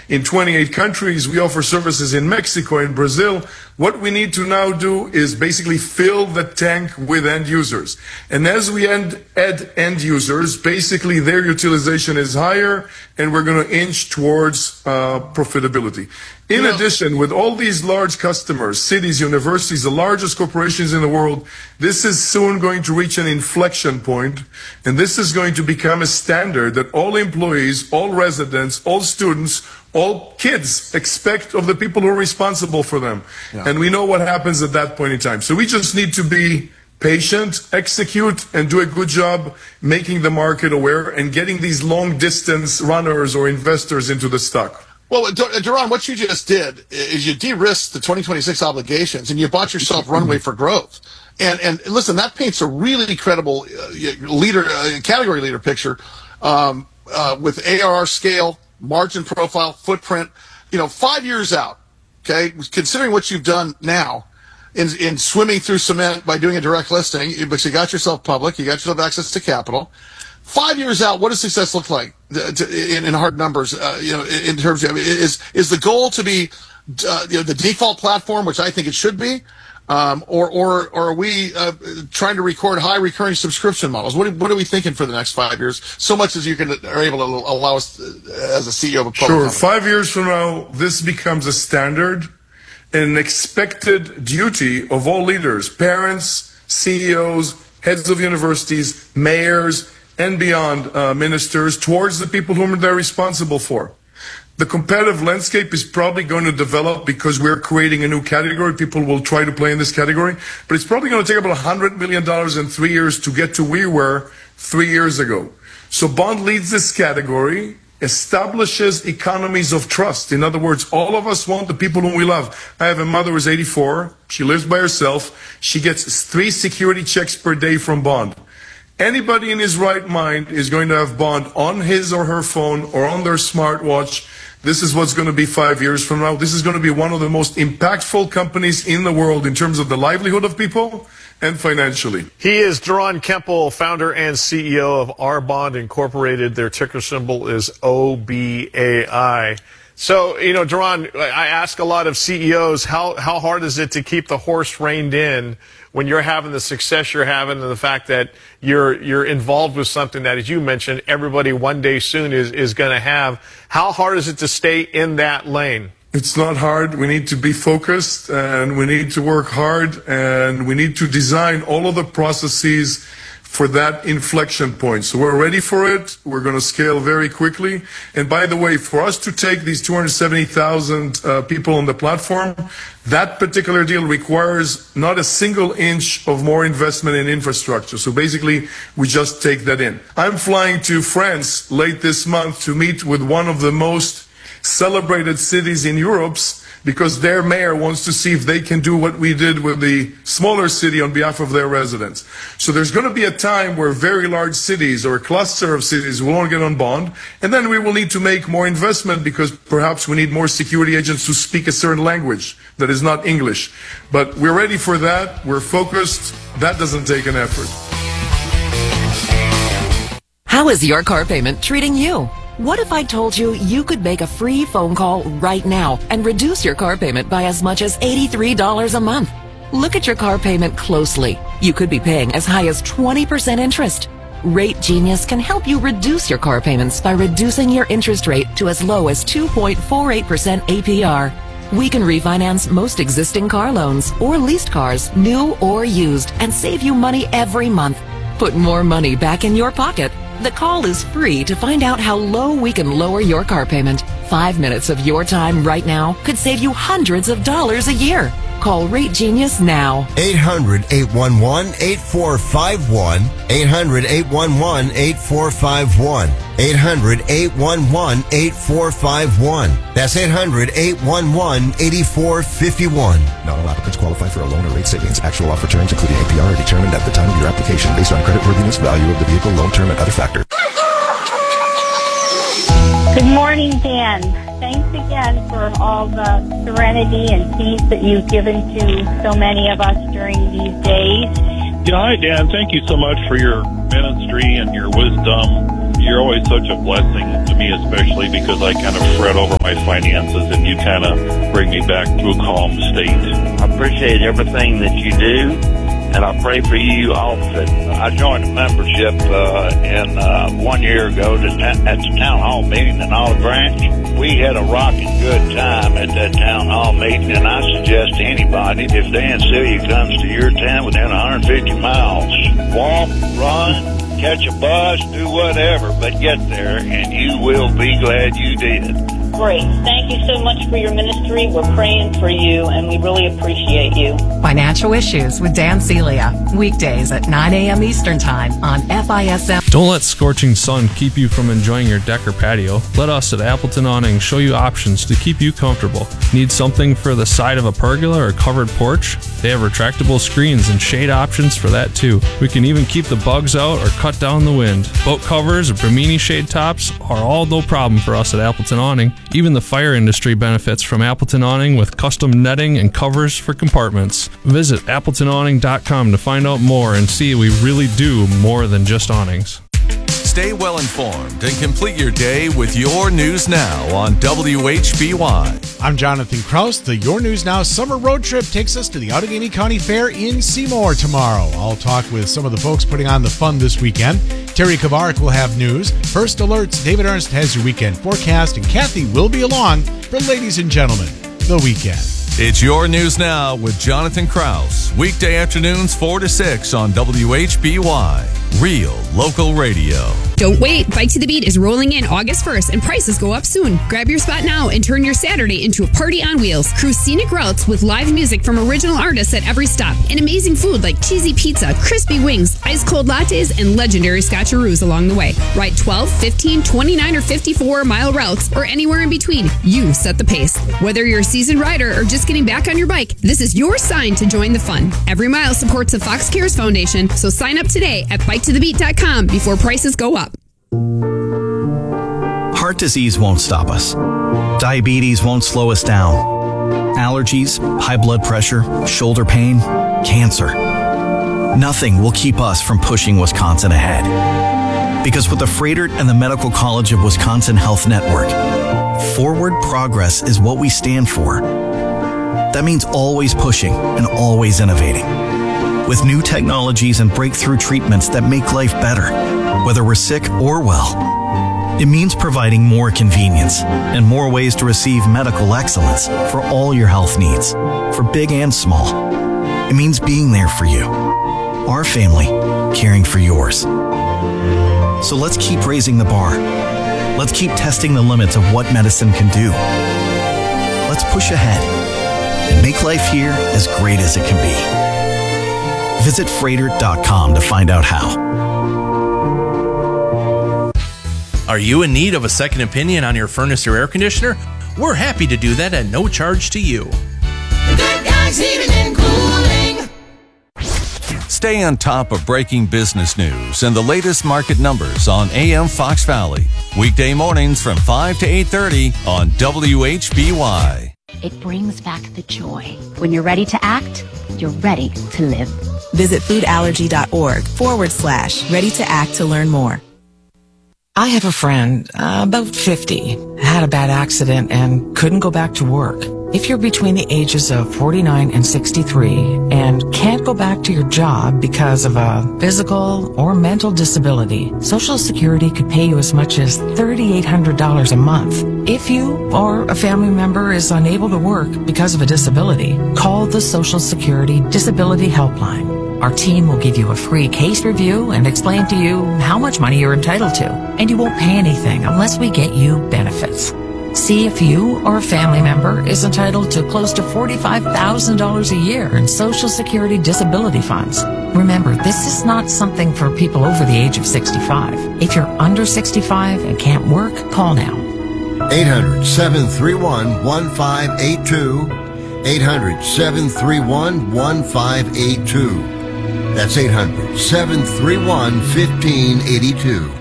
in 28 countries. We offer services in Mexico and Brazil. What we need to now do is basically fill the tank with end users. And as we add end users, basically their utilization is higher, and we're going to inch towards profitability. In addition, with all these large customers, cities, universities, the largest corporations in the world, this is soon going to reach an inflection point, and this is going to become a standard that all employees, all residents, all students, all kids expect of the people who are responsible for them. Yeah. And we know what happens at that point in time. So we just need to be patient, execute, and do a good job making the market aware and getting these long-distance runners or investors into the stock. Well, Doron, what you just did is you de-risked the 2026 obligations, and you bought yourself runway for growth. And listen, that paints a really credible category leader picture with ARR scale, margin profile, footprint. 5 years out, okay, considering what you've done now in swimming through cement by doing a direct listing, but you got yourself public, you got yourself access to capital. 5 years out, what does success look like in hard numbers? In terms of is the goal to be the default platform, which I think it should be, or are we trying to record high recurring subscription models? What are we thinking for the next 5 years? So much as you are able to allow us as a CEO of a public company. 5 years from now, this becomes a standard, an expected duty of all leaders, parents, CEOs, heads of universities, mayors, and beyond ministers towards the people whom they're responsible for. The competitive landscape is probably going to develop because we're creating a new category. People will try to play in this category, but it's probably going to take about $100 million in 3 years to get to where we were 3 years ago. So Bond leads this category, establishes economies of trust. In other words, all of us want the people whom we love. I have a mother who's 84. She lives by herself. She gets 3 security checks per day from Bond. Anybody in his right mind is going to have Bond on his or her phone or on their smartwatch. This is what's going to be 5 years from now. This is going to be one of the most impactful companies in the world in terms of the livelihood of people and financially. He is Doron Keppel, founder and CEO of R-Bond Incorporated. Their ticker symbol is OBAI. So, Doron, I ask a lot of CEOs, how hard is it to keep the horse reined in when you're having the success you're having and the fact that you're involved with something that, as you mentioned, everybody one day soon is going to have? How hard is it to stay in that lane? It's not hard. We need to be focused, and we need to work hard, and we need to design all of the processes for that inflection point. So we're ready for it. We're going to scale very quickly. And by the way, for us to take these 270,000 people on the platform, that particular deal requires not a single inch of more investment in infrastructure. So basically, we just take that in. I'm flying to France late this month to meet with one of the most celebrated cities in Europe, because their mayor wants to see if they can do what we did with the smaller city on behalf of their residents. So there's going to be a time where very large cities or a cluster of cities will all get on Bond, and then we will need to make more investment because perhaps we need more security agents to speak a certain language that is not English. But we're ready for that. We're focused. That doesn't take an effort. How is your car payment treating you? What if I told you you could make a free phone call right now and reduce your car payment by as much as $83 a month? Look at your car payment closely. You could be paying as high as 20% interest. Rate Genius can help you reduce your car payments by reducing your interest rate to as low as 2.48% APR. We can refinance most existing car loans or leased cars, new or used, and save you money every month. Put more money back in your pocket. The call is free to find out how low we can lower your car payment. 5 minutes of your time right now could save you hundreds of dollars a year. Call Rate Genius now. 800-811-8451. 800-811-8451. 800-811-8451. That's 800-811-8451. Not all applicants qualify for a loan or rate savings. Actual offer terms, including APR, are determined at the time of your application based on creditworthiness, value of the vehicle, loan term, and other factors. Good morning, Dan. Thanks again for all the serenity and peace that you've given to so many of us during these days. Yeah, hi, Dan. Thank you so much for your ministry and your wisdom You're always such a blessing to me, especially because I kind of fret over my finances, and you kind of bring me back to a calm state. I appreciate everything that you do, and I pray for you often. I joined a membership 1 year ago at the town hall meeting in Olive Branch. We had a rocking good time at that town hall meeting, and I suggest to anybody, if Dan Celia comes to your town within 150 miles, walk, run, catch a bus, do whatever, but get there, and you will be glad you did. Great. Thank you so much for your ministry. We're praying for you, and we really appreciate you. Financial Issues with Dan Celia. Weekdays at 9 a.m. Eastern Time on FISM. Don't let scorching sun keep you from enjoying your deck or patio. Let us at Appleton Awning show you options to keep you comfortable. Need something for the side of a pergola or covered porch? They have retractable screens and shade options for that too. We can even keep the bugs out or cut down the wind. Boat covers or Bimini shade tops are all no problem for us at Appleton Awning. Even the fire industry benefits from Appleton Awning with custom netting and covers for compartments. Visit AppletonAwning.com to find out more and see we really do more than just awnings. Stay well informed and complete your day with Your News Now on WHBY. I'm Jonathan Kraus. The Your News Now summer road trip takes us to the Outagamie County Fair in Seymour tomorrow. I'll talk with some of the folks putting on the fun this weekend. Terry Kavarik will have news. First Alerts, David Ernst has your weekend forecast, and Kathy will be along for Ladies and Gentlemen, the weekend. It's Your News Now with Jonathan Kraus. Weekday afternoons 4 to 6 on WHBY. Real local radio. Don't wait. Bike to the Beat is rolling in August 1st and prices go up soon. Grab your spot now and turn your Saturday into a party on wheels. Cruise scenic routes with live music from original artists at every stop. And amazing food like cheesy pizza, crispy wings, ice cold lattes, and legendary scotcheroos along the way. Ride 12, 15, 29, or 54 mile routes or anywhere in between. You set the pace. Whether you're a seasoned rider or just getting back on your bike, this is your sign to join the fun. Every mile supports the Fox Cares Foundation, so sign up today at biketothebeat.com before prices go up. Heart disease won't stop us. Diabetes won't slow us down. Allergies, high blood pressure, shoulder pain, cancer. Nothing will keep us from pushing Wisconsin ahead. Because with the Froedtert and the Medical College of Wisconsin Health Network, forward progress is what we stand for. That means always pushing and always innovating. With new technologies and breakthrough treatments that make life better, whether we're sick or well. It means providing more convenience and more ways to receive medical excellence for all your health needs, for big and small. It means being there for you, our family, caring for yours. So let's keep raising the bar. Let's keep testing the limits of what medicine can do. Let's push ahead and make life here as great as it can be. Visit Froedtert.com to find out how. Are you in need of a second opinion on your furnace or air conditioner? We're happy to do that at no charge to you. Good Guys Heating and Cooling. Stay on top of breaking business news and the latest market numbers on AM Fox Valley. Weekday mornings from 5 to 8:30 on WHBY. It brings back the joy. When you're ready to act, you're ready to live. Visit foodallergy.org/ready to act to learn more. I have a friend, about 50, had a bad accident and couldn't go back to work. If you're between the ages of 49 and 63 and can't go back to your job because of a physical or mental disability, Social Security could pay you as much as $3,800 a month. If you or a family member is unable to work because of a disability, call the Social Security Disability Helpline. Our team will give you a free case review and explain to you how much money you're entitled to. And you won't pay anything unless we get you benefits. See if you or a family member is entitled to close to $45,000 a year in Social Security disability funds. Remember, this is not something for people over the age of 65. If you're under 65 and can't work, call now. 800-731-1582. 800-731-1582. That's 800-731-1582.